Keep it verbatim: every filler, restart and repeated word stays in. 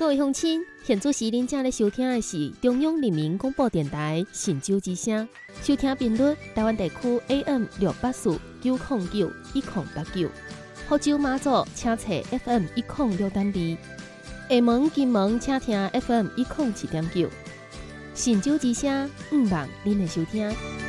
各位乡亲，现在时恁正咧收听的是中央人民广播电台神州之声，收听频率台湾地区 A M 六八四九零九一零八九，福州马祖请查 F M 一零六点二，厦门金门请听 F M 一零七点九，神州之声，毋忘恁的收听。